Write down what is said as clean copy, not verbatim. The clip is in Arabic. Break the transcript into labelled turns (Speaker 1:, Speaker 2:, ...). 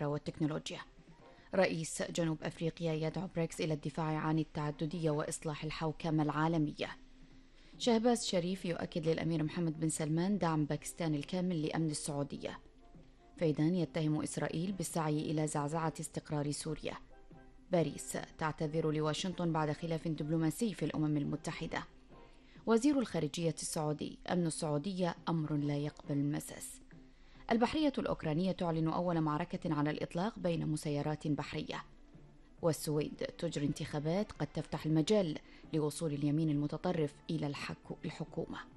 Speaker 1: التجارة والتكنولوجيا. رئيس جنوب أفريقيا يدعو بريكس إلى الدفاع عن التعددية وإصلاح الحوكمة العالمية. شهباز شريف يؤكد للأمير محمد بن سلمان دعم باكستان الكامل لأمن السعودية. فيدان يتهم إسرائيل بالسعي إلى زعزعة استقرار سوريا. باريس تعتذر لواشنطن بعد خلاف دبلوماسي في الأمم المتحدة. وزير الخارجية السعودي: أمن السعودية أمر لا يقبل المساس. البحرية الأوكرانية تعلن أول معركة على الإطلاق بين مسيرات بحرية. والسويد تجري انتخابات قد تفتح المجال لوصول اليمين المتطرف إلى الحكومة.